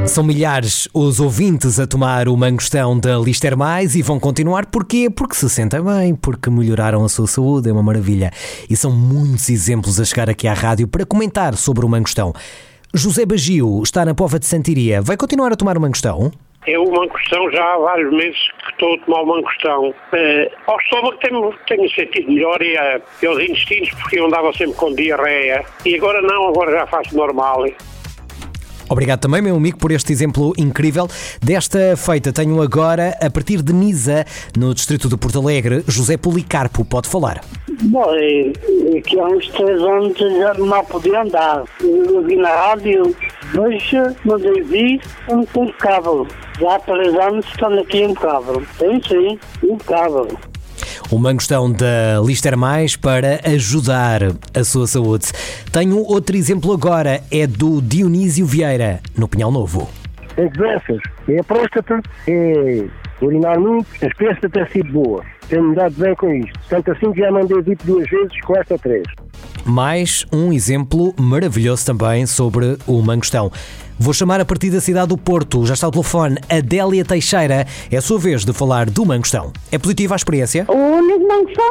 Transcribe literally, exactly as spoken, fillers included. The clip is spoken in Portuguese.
São milhares os ouvintes a tomar o mangostão da Lister Mais e vão continuar. Porquê? Porque se sentem bem, porque melhoraram a sua saúde, é uma maravilha. E são muitos exemplos a chegar aqui à rádio para comentar sobre o mangostão. José Bagio está na Póvoa de Santiria. Vai continuar a tomar o mangostão? Eu, o mangostão, já há vários meses que estou a tomar o mangostão. Uh, ao estômago tenho, tenho sentido melhor e, uh, e aos intestinos, porque eu andava sempre com diarreia. E agora não, agora já faço normal. Obrigado também, meu amigo, por este exemplo incrível. Desta feita tenho agora, a partir de Nisa, no distrito de Porto Alegre, José Policarpo. Pode falar. Bom, é, é que há uns três anos já mal podia andar. Eu vi na rádio, hoje não vi um impecável. Já há três anos estão aqui impecável. Tem sim, impecável. O mangostão da Lister Mais para ajudar a sua saúde. Tenho outro exemplo agora, é do Dionísio Vieira, no Pinhal Novo. Tem doenças, é a próstata, é urinar muito, a próstata tem sido boa. Tenho-me dado bem com isto. Tanto assim que já mandei vir duas vezes, com esta três. Mais um exemplo maravilhoso também sobre o mangostão. Vou chamar a partir da cidade do Porto. Já está ao telefone Adélia Teixeira. É a sua vez de falar do mangostão. É positiva a experiência? O único mangostão